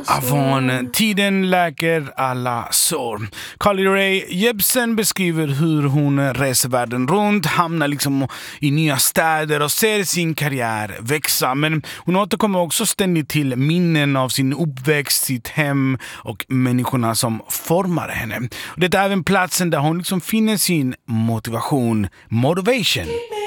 Avon, tiden läker alla sår. Carly Rae Jepsen beskriver hur hon reser världen runt, hamnar liksom i nya städer och ser sin karriär växa. Men hon återkommer också ständigt till minnen av sin uppväxt, sitt hem och människorna som formar henne. Och det är även platsen där hon liksom finner sin motivation. Motivation.